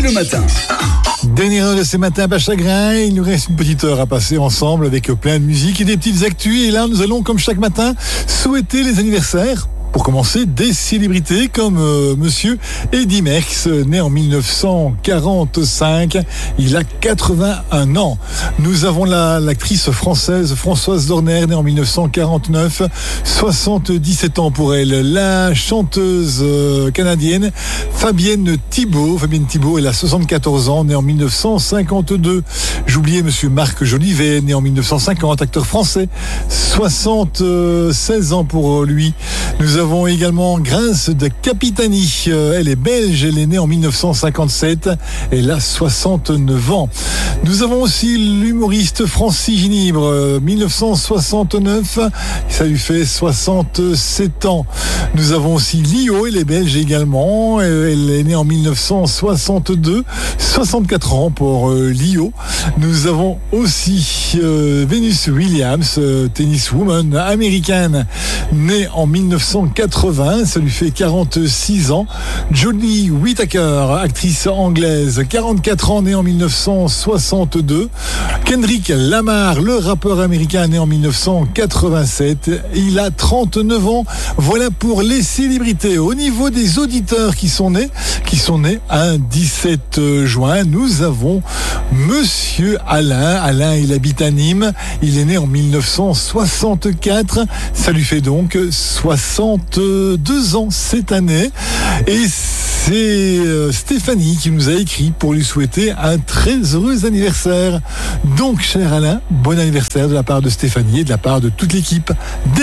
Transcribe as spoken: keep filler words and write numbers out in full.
le matin. Dernière heure de ce matin, pas chagrin, il nous reste une petite heure à passer ensemble avec plein de musique et des petites actus. Et là, nous allons, comme chaque matin, souhaiter les anniversaires. Pour commencer, des célébrités comme euh, Monsieur Eddy Merckx, né en dix-neuf cent quarante-cinq. Il a quatre-vingt-un ans. Nous avons la, l'actrice française Françoise Dorner, née en dix-neuf cent quarante-neuf. soixante-dix-sept ans pour elle. La chanteuse euh, canadienne Fabienne Thibault. Fabienne Thibault, elle a soixante-quatorze ans, née en dix-neuf cent cinquante-deux. J'oubliais Monsieur Marc Jolivet, né en dix-neuf cent cinquante, acteur français. soixante-seize ans pour lui. Nous Nous avons également Grace de Capitani. Elle est belge, elle est née en dix-neuf cent cinquante-sept. Elle a soixante-neuf ans. Nous avons aussi l'humoriste Francis Ginibre, dix-neuf cent soixante-neuf. Ça lui fait soixante-sept ans. Nous avons aussi Lio, elle est belge également. Elle est née en dix-neuf cent soixante-deux. soixante-quatre ans pour euh, Lio. Nous avons aussi euh, Venus Williams, euh, tenniswoman américaine, née en dix-neuf cent quatre-vingts, ça lui fait quarante-six ans. Jodie Whittaker, actrice anglaise, quarante-quatre ans, née en dix-neuf cent soixante-deux. Kendrick Lamar, le rappeur américain, né en dix-neuf cent quatre-vingt-sept. Il a trente-neuf ans. Voilà pour les célébrités. Au niveau des auditeurs qui sont nés, qui sont nés un dix-sept juin, nous avons Monsieur Alain. Alain, il habite à Nîmes. Il est né en dix-neuf cent soixante-quatre. Ça lui fait donc soixante-deux ans cette année. Et c'est Stéphanie qui nous a écrit pour lui souhaiter un très heureux anniversaire. Donc, cher Alain, bon anniversaire de la part de Stéphanie et de la part de toute l'équipe.